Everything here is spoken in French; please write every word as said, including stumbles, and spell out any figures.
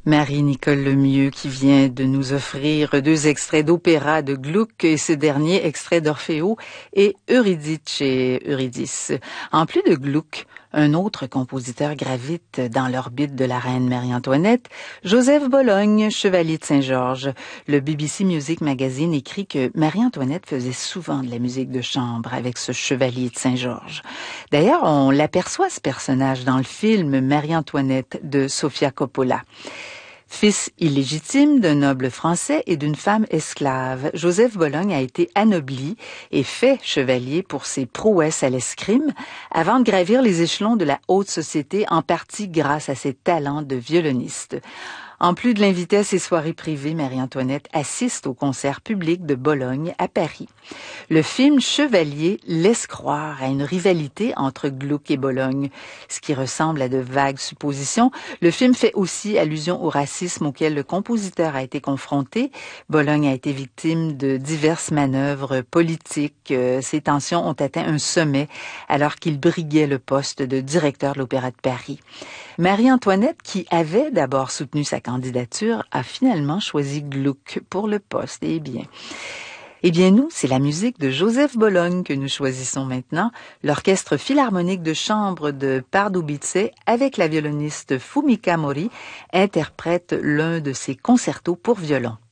Marie-Nicole Lemieux qui vient de nous offrir deux extraits d'opéra de Gluck et ce dernier extrait d'Orfeo et Eurydice et Eurydice. En plus de Gluck, un autre compositeur gravite dans l'orbite de la reine Marie-Antoinette, Joseph Bologne, chevalier de Saint-Georges. Le B B C Music Magazine écrit que Marie-Antoinette faisait souvent de la musique de chambre avec ce chevalier de Saint-Georges. D'ailleurs, on l'aperçoit ce personnage dans le film Marie-Antoinette de Sofia Coppola. Fils illégitime d'un noble français et d'une femme esclave, Joseph Bologne a été anobli et fait chevalier pour ses prouesses à l'escrime avant de gravir les échelons de la haute société, en partie grâce à ses talents de violoniste. En plus de l'inviter à ses soirées privées, Marie-Antoinette assiste au concert public de Bologne à Paris. Le film Chevalier laisse croire à une rivalité entre Gluck et Bologne, ce qui ressemble à de vagues suppositions. Le film fait aussi allusion au racisme auquel le compositeur a été confronté. Bologne a été victime de diverses manœuvres politiques. Ces tensions ont atteint un sommet alors qu'il briguait le poste de directeur de l'Opéra de Paris. Marie-Antoinette, qui avait d'abord soutenu sa candidature, a finalement choisi Gluck pour le poste. Eh bien, eh bien nous, c'est la musique de Joseph Bologne que nous choisissons maintenant. L'orchestre philharmonique de chambre de Pardubice, avec la violoniste Fumika Mori, interprète l'un de ses concertos pour violon.